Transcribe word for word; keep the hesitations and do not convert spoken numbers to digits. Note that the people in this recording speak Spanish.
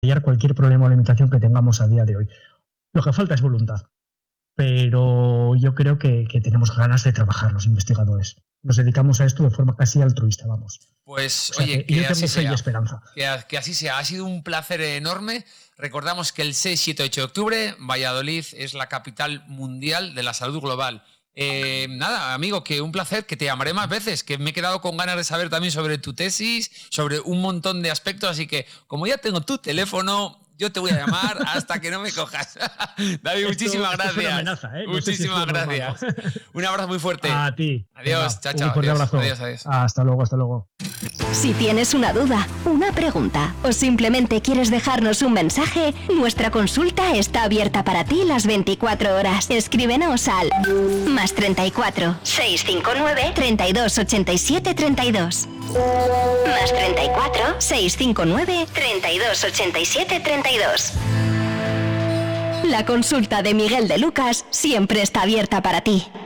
remediar cualquier problema o limitación que tengamos a día de hoy. Lo que falta es voluntad, pero yo creo que, que tenemos ganas de trabajar los investigadores. Nos dedicamos a esto de forma casi altruista, vamos. Pues, o sea, oye, que, que yo tengo así fe y sea. esperanza. Que, que así sea. Ha sido un placer enorme. Recordamos que el seis, siete, ocho de octubre, Valladolid es la capital mundial de la salud global. Eh, nada, amigo, que un placer, que te llamaré más veces, que me he quedado con ganas de saber también sobre tu tesis, sobre un montón de aspectos, así que como ya tengo tu teléfono, yo te voy a llamar hasta que no me cojas. David, esto, muchísimas gracias. Es una amenaza, ¿eh? No muchísimas sé si gracias. Un abrazo muy fuerte. A ti. Adiós, Venga, chao, chao. Un fuerte adiós, abrazo. Adiós, adiós. Hasta luego, hasta luego. Si tienes una duda, una pregunta o simplemente quieres dejarnos un mensaje, nuestra consulta está abierta para ti las veinticuatro horas. Escríbenos al más treinta y cuatro, seiscientos cincuenta y nueve, treinta y dos ochenta y siete, treinta y dos. Más treinta y cuatro, seiscientos cincuenta y nueve, treinta y dos ochenta y siete, treinta y dos. La consulta de Miguel de Lucas siempre está abierta para ti.